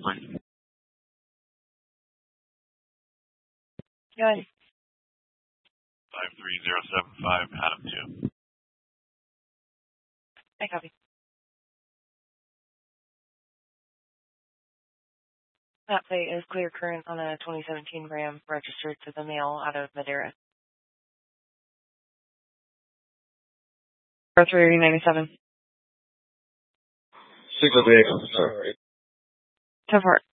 please. Go ahead. 53075, Adam 2. I copy. That plate is clear current on a 2017 Ram registered to the mail out of Madera. 397. 608, sorry. 10-4.